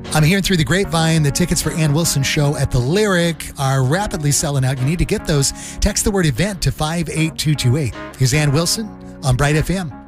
I'm hearing through the grapevine the tickets for Ann Wilson's show at the Lyric are rapidly selling out. You need to get those. Text the word event to 58228. Here's Ann Wilson on Bright FM.